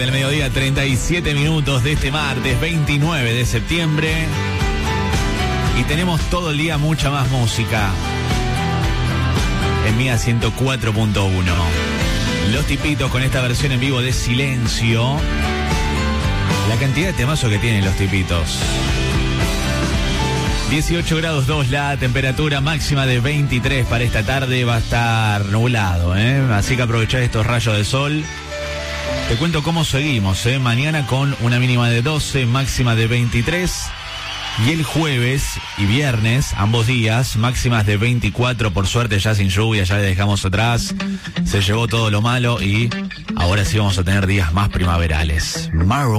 del mediodía, 37 minutos de este martes 29 de septiembre. Y tenemos todo el día mucha más música. En Mía 104.1. Los Tipitos con esta versión en vivo de Silencio. La cantidad de temazos que tienen Los Tipitos. 18 grados 2 la temperatura, máxima de 23 para esta tarde. Va a estar nublado, así que aprovechar estos rayos de sol. Te cuento cómo seguimos, mañana con una mínima de 12, máxima de 23. Y el jueves y viernes, ambos días, máximas de 24, por suerte ya sin lluvia, ya le dejamos atrás. Se llevó todo lo malo y ahora sí vamos a tener días más primaverales. Maroon